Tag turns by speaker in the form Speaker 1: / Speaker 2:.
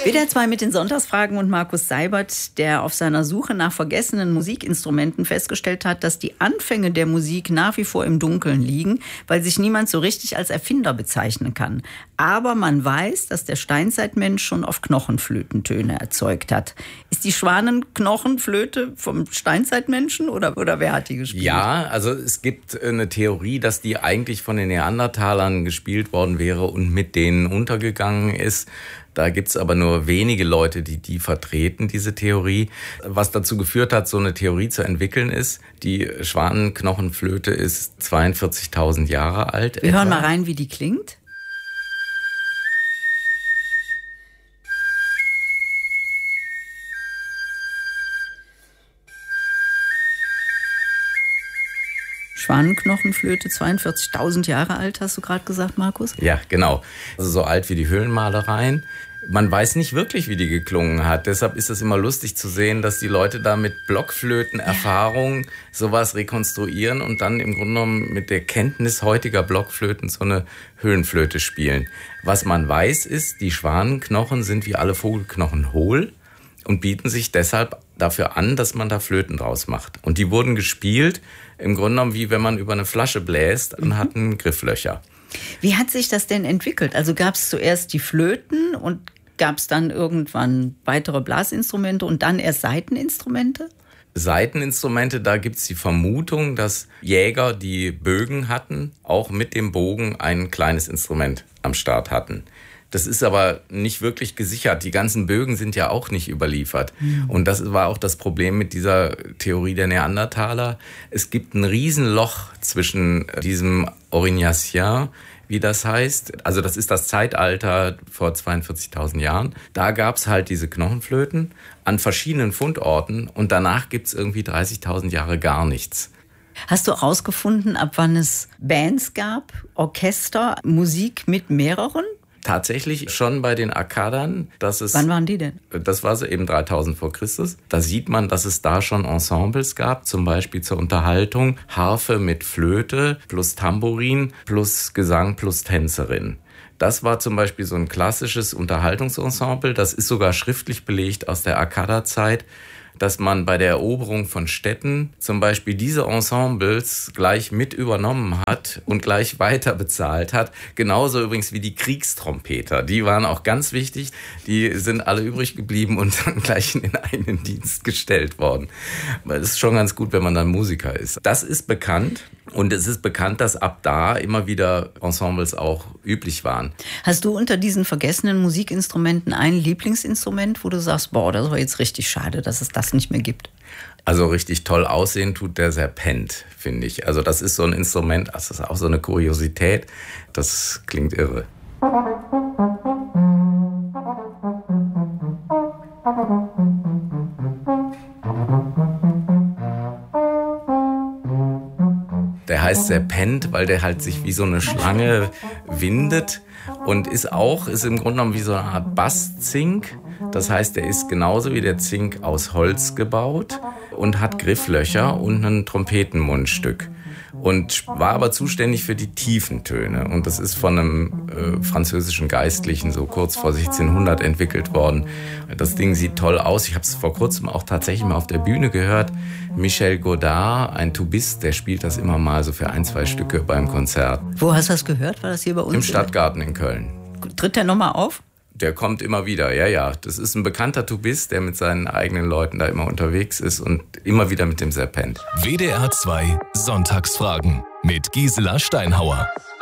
Speaker 1: WDR 2 mit den Sonntagsfragen und Markus Seibert, der auf seiner Suche nach vergessenen Musikinstrumenten festgestellt hat, dass die Anfänge der Musik nach wie vor im Dunkeln liegen, weil sich niemand so richtig als Erfinder bezeichnen kann. Aber man weiß, dass der Steinzeitmensch schon auf Knochenflötentöne erzeugt hat. Ist die Schwanenknochenflöte vom Steinzeitmenschen oder wer hat die gespielt?
Speaker 2: Ja, also es gibt eine Theorie, dass die eigentlich von den Neandertalern gespielt worden wäre und mit denen untergegangen ist. Da gibt's aber nur wenige Leute, die vertreten, diese Theorie. Was dazu geführt hat, so eine Theorie zu entwickeln ist, die Schwanenknochenflöte ist 42.000 Jahre alt.
Speaker 1: Wir hören mal rein, wie die klingt. Schwanenknochenflöte, 42.000 Jahre alt, hast du gerade gesagt, Markus?
Speaker 2: Ja, genau. Also so alt wie die Höhlenmalereien. Man weiß nicht wirklich, wie die geklungen hat. Deshalb ist es immer lustig zu sehen, dass die Leute da mit Blockflöten-Erfahrung sowas rekonstruieren und dann im Grunde genommen mit der Kenntnis heutiger Blockflöten so eine Höhlenflöte spielen. Was man weiß ist, die Schwanenknochen sind wie alle Vogelknochen hohl und bieten sich deshalb dafür an, dass man da Flöten draus macht. Und die wurden gespielt, im Grunde genommen wie wenn man über eine Flasche bläst und hatten Grifflöcher.
Speaker 1: Wie hat sich das denn entwickelt? Also gab es zuerst die Flöten und gab es dann irgendwann weitere Blasinstrumente und dann erst Saiteninstrumente?
Speaker 2: Saiteninstrumente, da gibt's die Vermutung, dass Jäger, die Bögen hatten, auch mit dem Bogen ein kleines Instrument am Start hatten. Das ist aber nicht wirklich gesichert. Die ganzen Bögen sind ja auch nicht überliefert. Und das war auch das Problem mit dieser Theorie der Neandertaler. Es gibt ein Riesenloch zwischen diesem Aurignaciens, wie das heißt. Also das ist das Zeitalter vor 42.000 Jahren. Da gab's halt diese Knochenflöten an verschiedenen Fundorten und danach gibt's irgendwie 30.000 Jahre gar nichts.
Speaker 1: Hast du herausgefunden, ab wann es Bands gab, Orchester, Musik mit mehreren?
Speaker 2: Tatsächlich schon bei den Akkadern.
Speaker 1: Wann waren die denn?
Speaker 2: Das war so eben 3000 vor Christus. Da sieht man, dass es da schon Ensembles gab, zum Beispiel zur Unterhaltung. Harfe mit Flöte plus Tambourin plus Gesang plus Tänzerin. Das war zum Beispiel so ein klassisches Unterhaltungsensemble. Das ist sogar schriftlich belegt aus der Akkada-Zeit, dass man bei der Eroberung von Städten zum Beispiel diese Ensembles gleich mit übernommen hat und gleich weiter bezahlt hat. Genauso übrigens wie die Kriegstrompeter. Die waren auch ganz wichtig. Die sind alle übrig geblieben und dann gleich in den eigenen Dienst gestellt worden. Es ist schon ganz gut, wenn man dann Musiker ist. Das ist bekannt. Und es ist bekannt, dass ab da immer wieder Ensembles auch üblich waren.
Speaker 1: Hast du unter diesen vergessenen Musikinstrumenten ein Lieblingsinstrument, wo du sagst, boah, das war jetzt richtig schade, dass es das nicht mehr gibt?
Speaker 2: Also richtig toll aussehen tut der Serpent, finde ich. Also das ist so ein Instrument, das ist auch so eine Kuriosität. Das klingt irre. Der heißt Serpent, weil der halt sich wie so eine Schlange windet und ist im Grunde genommen wie so eine Art Basszink. Das heißt, der ist genauso wie der Zink aus Holz gebaut und hat Grifflöcher und ein Trompetenmundstück. Und war aber zuständig für die tiefen Töne. Und das ist von einem französischen Geistlichen so kurz vor 1600 entwickelt worden. Das Ding sieht toll aus. Ich habe es vor kurzem auch tatsächlich mal auf der Bühne gehört. Michel Godard, ein Tubist, der spielt das immer mal so für 1-2 Stücke beim Konzert.
Speaker 1: Wo hast du das gehört? War das hier bei uns?
Speaker 2: Im Stadtgarten in Köln.
Speaker 1: Tritt der nochmal auf?
Speaker 2: Der kommt immer wieder, ja. Das ist ein bekannter Tubist, der mit seinen eigenen Leuten da immer unterwegs ist und immer wieder mit dem Serpent.
Speaker 3: WDR 2 Sonntagsfragen mit Gisela Steinhauer.